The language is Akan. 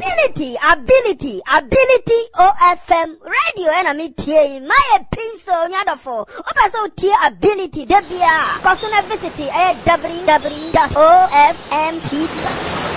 ability OFM radio and me tie my pencil nyadofo opeso tie ability debia personal visit www.ofm.tv